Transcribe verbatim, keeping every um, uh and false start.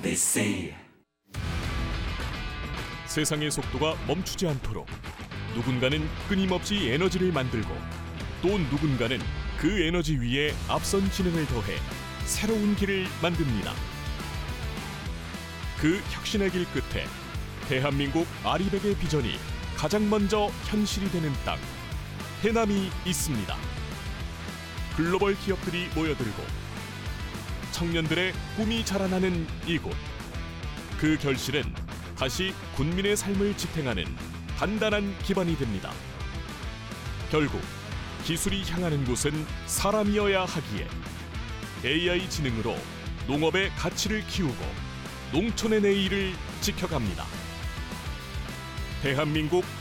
they say. 세상의 속도가 멈추지 않도록 누군가는 끊임없이 에너지를 만들고 또 누군가는 그 에너지 위에 앞선 지능을 더해 새로운 길을 만듭니다. 그 혁신의 길 끝에 대한민국 아리백의 비전이 가장 먼저 현실이 되는 땅, 해남이 있습니다. 글로벌 기업들이 모여들고 청년들의 꿈이 자라나는 이곳. 그 결실은 다시 군민의 삶을 지탱하는 단단한 기반이 됩니다. 결국 기술이 향하는 곳은 사람이어야 하기에 에이아이 지능으로 농업의 가치를 키우고 농촌의 내일을 지켜갑니다. 대한민국